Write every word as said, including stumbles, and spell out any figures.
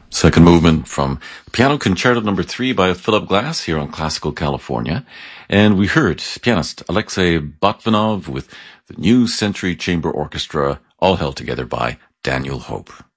Second movement from Piano Concerto Number Three by Philip Glass here on Classical California. And we heard pianist Alexei Botvinov with the New Century Chamber Orchestra, all held together by Daniel Hope.